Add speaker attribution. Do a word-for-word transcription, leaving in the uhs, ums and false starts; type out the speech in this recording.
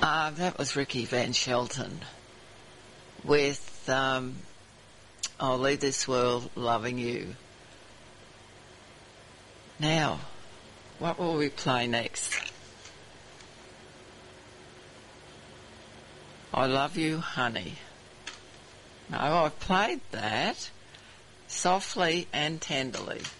Speaker 1: Uh, that was Ricky Van Shelton with um, I'll Leave This World Loving You. Now, what will we play next? I Love You, Honey. No, I've played that softly and tenderly.